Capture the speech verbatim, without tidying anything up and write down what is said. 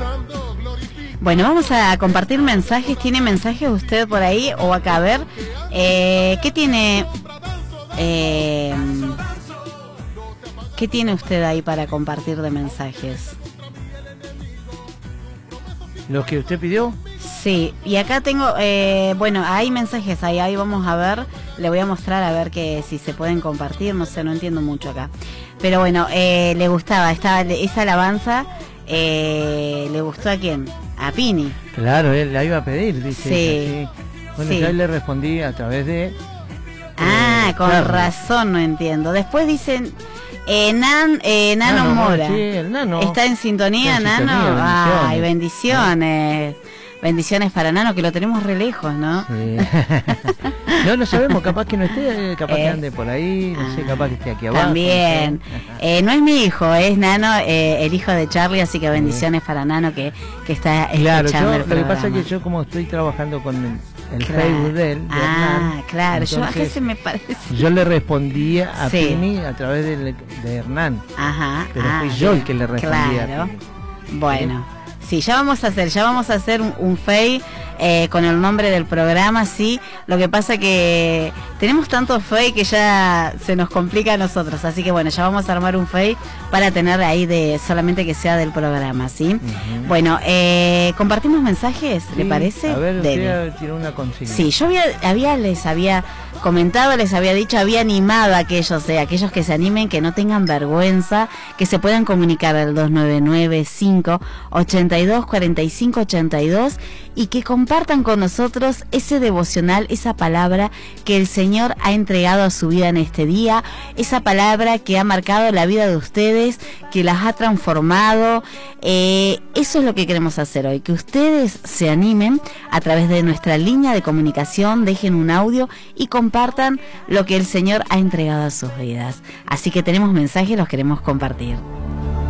Bueno, vamos a compartir mensajes. ¿Tiene mensajes usted por ahí? O acá, a ver. Eh, ¿Qué tiene? Eh, ¿Qué tiene usted ahí para compartir de mensajes? ¿Los que usted pidió? Sí, y acá tengo, eh, bueno, hay mensajes ahí, ahí vamos a ver, le voy a mostrar a ver que si se pueden compartir, no sé, no entiendo mucho acá. Pero bueno, eh, le gustaba, estaba esa alabanza, eh, ¿le gustó a quién? A Pini. Claro, él la iba a pedir, dice. Sí. Ella, sí. Bueno, Sí. yo le respondí a través de... Ah, eh, con claro. razón, no entiendo. Después dicen, eh, Nan, eh, Nano Nano, Mora. sí, el Nano. ¿Está en sintonía, Está en Nano? sintonía, Ay, bendiciones. Bendiciones para Nano, que lo tenemos re lejos, ¿no? Sí. No, no sabemos, capaz que no esté, capaz Eh, que ande por ahí, no sé, ah, capaz que esté aquí abajo. También. No sé. Eh, no es mi hijo, es Nano, eh, el hijo de Charlie, así que bendiciones para Nano que, que está Claro, escuchando yo, el lo que programa. pasa es que yo como estoy trabajando con el, el Claro. Facebook de él, de Ah, Hernán, claro, yo a entonces, qué se me parece. yo le respondía a Sí. Pini a través de, de Hernán, Ajá. pero ah, fui yo bien, el que le respondía claro. a Pini. Bueno, sí, ya vamos a hacer, ya vamos a hacer un, un F E I eh, con el nombre del programa, sí. Lo que pasa que tenemos tantos F E I que ya se nos complica a nosotros, así que bueno, ya vamos a armar un F E I para tener ahí de solamente que sea del programa, ¿sí? Uh-huh. Bueno, eh, compartimos mensajes, ¿le Sí, parece? A ver, Dele. usted tiró una consigna. Sí, yo había, había, les había comentado, les había dicho, había animado a aquellos, eh, aquellos que se animen, que no tengan vergüenza, que se puedan comunicar al dos nueve nueve, cinco ocho dos, cuatro cinco ocho dos y que compartan con nosotros ese devocional, esa palabra que el Señor ha entregado a su vida en este día, esa palabra que ha marcado la vida de ustedes, que las ha transformado. Eh, eso es lo que queremos hacer hoy, que ustedes se animen a través de nuestra línea de comunicación, dejen un audio y compartan lo que el Señor ha entregado a sus vidas. Así que tenemos mensajes, los queremos compartir.